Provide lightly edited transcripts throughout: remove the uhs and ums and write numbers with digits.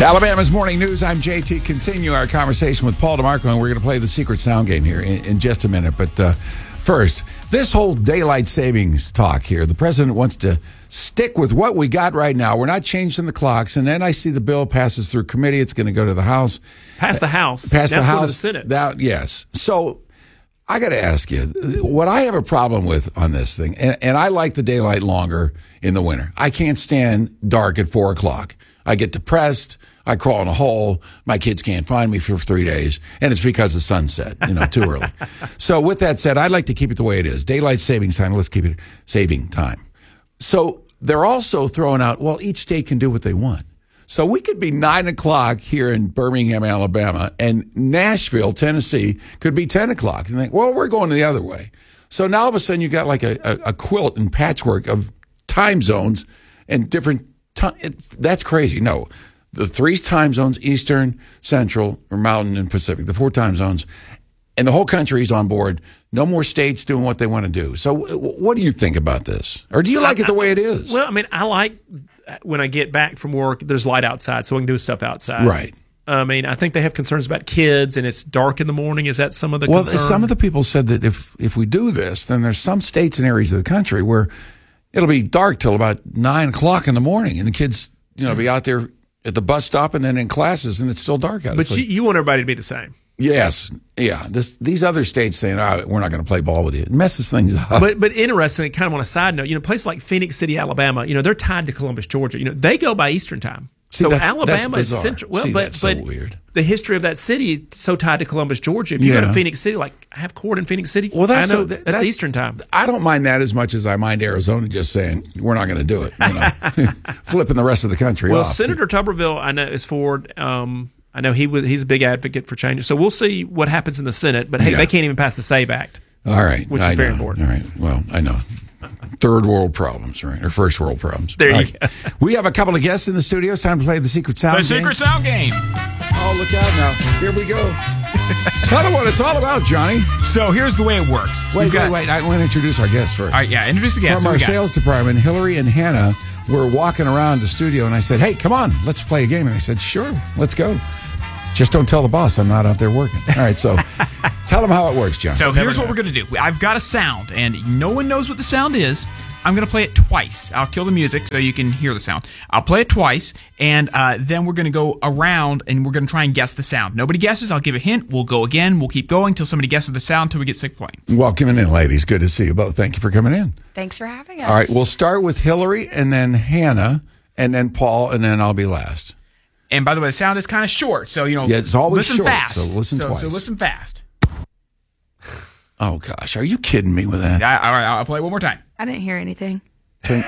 Alabama's Morning News. I'm JT. Continue our conversation with Paul DeMarco, and we're going to play the secret sound game here in just a minute. But first, this whole daylight savings talk here, the president wants to stick with what we got right now. We're not changing the clocks. And then I see the bill passes through committee. It's going to go to the House. Pass the House. Pass the House. To the Senate. Yes. So I got to ask you, what I have a problem with on this thing, and I like the daylight longer in the winter. I can't stand dark at 4 o'clock. I get depressed. I crawl in a hole. My kids can't find me for 3 days. And it's because the sun set, too early. So with that said, I'd like to keep it the way it is. Daylight savings time. Let's keep it saving time. So they're also throwing out, well, each state can do what they want. So we could be 9 o'clock here in Birmingham, Alabama, and Nashville, Tennessee could be 10 o'clock. And think, well, we're going the other way. So now all of a sudden you got like a quilt and patchwork of time zones and different time. That's crazy. No. The 3 time zones, Eastern, Central, or Mountain, and Pacific, the 4 time zones, and the whole country is on board. No more states doing what they want to do. So what do you think about this? Or do you like it the way it is? Well, I mean, I like when I get back from work, there's light outside, so I can do stuff outside. Right. I mean, I think they have concerns about kids, and it's dark in the morning. Is that some of the concern? Well, some of the people said that if we do this, then there's some states and areas of the country where it'll be dark till about 9 o'clock in the morning, and the kids, be out there at the bus stop and then in classes, and it's still dark out. But you want everybody to be the same. Yes. Yeah. These other states saying, we're not going to play ball with you. It messes things up. But interesting, kind of on a side note, places like Phoenix City, Alabama, they're tied to Columbus, Georgia. They go by Eastern time. See, so that's Alabama is bizarre. central. Well, that's so weird. The history of that city is so tied to Columbus, Georgia. If you go to Phoenix City, like I have court in Phoenix City, well, that's Eastern time. I don't mind that as much as I mind Arizona just saying we're not going to do it. Flipping the rest of the country off. Senator Tuberville, I know, is for. I know he's a big advocate for changes. So we'll see what happens in the Senate. But hey, they can't even pass the SAVE Act. All right, which is very important. All right, well, I know. Third world problems, right? Or first world problems. There you go. We have a couple of guests in the studio. It's time to play the secret sound game. The secret sound game. Oh, look out now. Here we go. Tell them what it's all about, Johnny. So here's the way it works. Wait. I want to introduce our guests first. All right, introduce the guests. From our sales department, Hillary and Hannah were walking around the studio, and I said, hey, come on, let's play a game. And they said, sure, let's go. Just don't tell the boss I'm not out there working. All right, so tell them how it works, John. So here's what we're going to do. I've got a sound, and no one knows what the sound is. I'm going to play it twice. I'll kill the music so you can hear the sound. I'll play it twice, and then we're going to go around, and we're going to try and guess the sound. Nobody guesses. I'll give a hint. We'll go again. We'll keep going until somebody guesses the sound until we get sick playing. Welcome in, ladies. Good to see you both. Thank you for coming in. Thanks for having us. All right, we'll start with Hillary, and then Hannah, and then Paul, and then I'll be last. And by the way, the sound is kind of short, so it's always listen short, fast. So listen twice. So listen fast. Oh gosh, are you kidding me with that? All right, I'll play it one more time. I didn't hear anything. Hold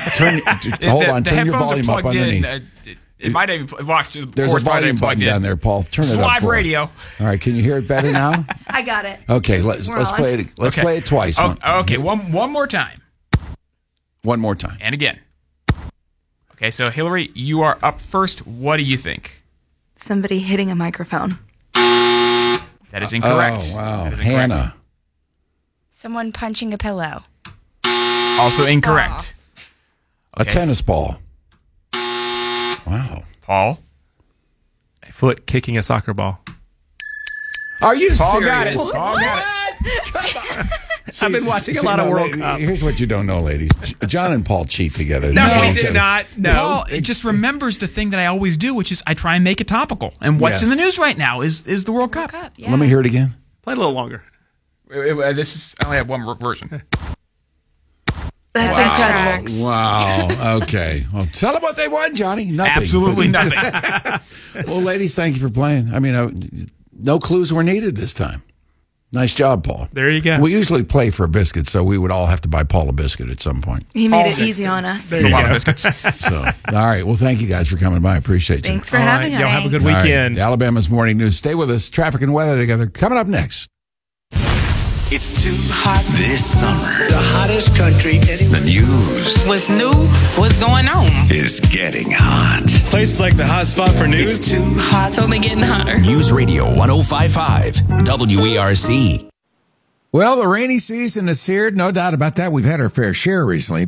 on, turn your volume up underneath. It might even watch. There's a volume button down there, Paul. Turn it up. Live radio. All right, can you hear it better now? I got it. Okay, let's play it. Let's play it twice. Okay, one more time. One more time. And again. Okay, so Hillary, you are up first. What do you think? Somebody hitting a microphone. That is incorrect. Oh, wow. Hannah. Someone punching a pillow. Also incorrect. A tennis ball. Wow. Paul? A foot kicking a soccer ball. Are you Paul serious? got it. Paul got it. I've been watching a lot of World Cup. Here's what you don't know, ladies. John and Paul cheat together. No, we do not. No. Paul just remembers the thing that I always do, which is I try and make it topical. And what's in the news right now is the World Cup. Yeah. Let me hear it again. Play a little longer. I only have one version. That's incredible. Wow. Okay. Well, tell them what they want, Johnny. Nothing. Absolutely nothing. Well, ladies, thank you for playing. I mean, no clues were needed this time. Nice job, Paul. There you go. We usually play for a biscuit, so we would all have to buy Paul a biscuit at some point. He made it easy on us. There's a lot of biscuits. So, all right. Well, thank you guys for coming by. I appreciate you. Thanks for having us. Y'all have a good All right. weekend. Alabama's Morning News. Stay with us. Traffic and weather together. Coming up next. It's too hot this summer. The hottest country anywhere. The news What's new? What's going on? is getting hot. Places like the hot spot for news. It's too hot. It's only getting hotter. News Radio 105.5 WERC. Well, the rainy season is here. No doubt about that. We've had our fair share recently, but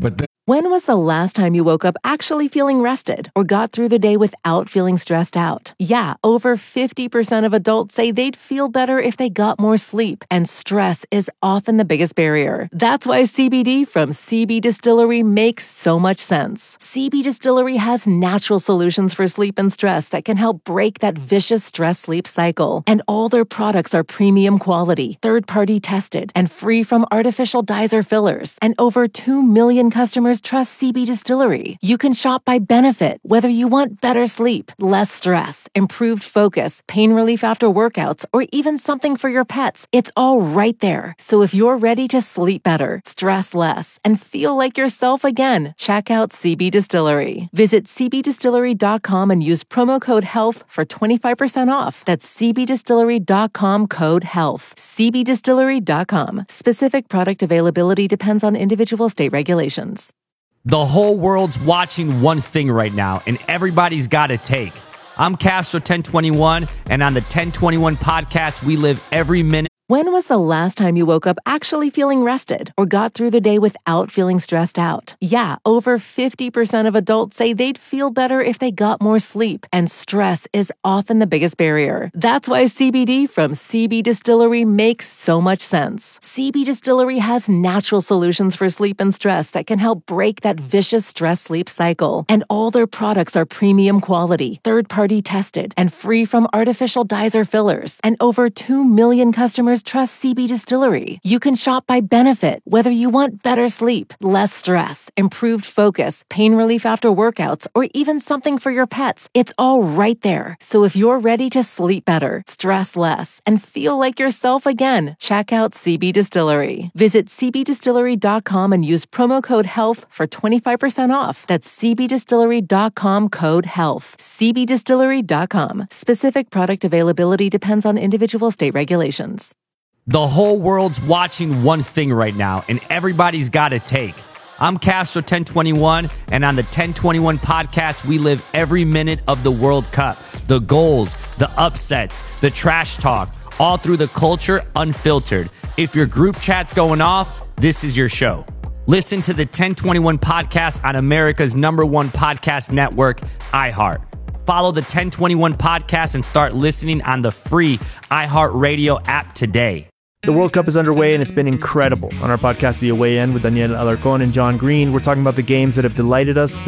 When was the last time you woke up actually feeling rested or got through the day without feeling stressed out? Yeah, over 50% of adults say they'd feel better if they got more sleep, and stress is often the biggest barrier. That's why CBD from CB Distillery makes so much sense. CB Distillery has natural solutions for sleep and stress that can help break that vicious stress-sleep cycle. And all their products are premium quality, third-party tested, and free from artificial dyes or fillers. And over 2 million customers trust CB Distillery. You can shop by benefit, whether you want better sleep, less stress, improved focus, pain relief after workouts, or even something for your pets. It's all right there. So if you're ready to sleep better, stress less, and feel like yourself again, check out CB Distillery. Visit cbdistillery.com and use promo code HEALTH for 25% off. That's cbdistillery.com code HEALTH. cbdistillery.com. Specific product availability depends on individual state regulations. The whole world's watching one thing right now, and everybody's got a take. I'm Castro 1021, and on the 1021 podcast, we live every minute. When was the last time you woke up actually feeling rested or got through the day without feeling stressed out? Yeah, over 50% of adults say they'd feel better if they got more sleep, and stress is often the biggest barrier. That's why CBD from CB Distillery makes so much sense. CB Distillery has natural solutions for sleep and stress that can help break that vicious stress-sleep cycle. And all their products are premium quality, third-party tested, and free from artificial dyes or fillers. And over 2 million customers trust CB Distillery. You can shop by benefit, whether you want better sleep, less stress, improved focus, pain relief after workouts, or even something for your pets. It's all right there. So if you're ready to sleep better, stress less, and feel like yourself again, check out CB Distillery. Visit cbdistillery.com and use promo code HEALTH for 25% off. That's cbdistillery.com code HEALTH. cbdistillery.com. Specific product availability depends on individual state regulations. The whole world's watching one thing right now, and everybody's got a take. I'm Castro 1021, and on the 1021 podcast, we live every minute of the World Cup. The goals, the upsets, the trash talk, all through the culture unfiltered. If your group chat's going off, this is your show. Listen to the 1021 podcast on America's #1 podcast network, iHeart. Follow the 1021 podcast and start listening on the free iHeartRadio app today. The World Cup is underway, and it's been incredible. On our podcast, The Away End, with Daniel Alarcón and John Green, we're talking about the games that have delighted us,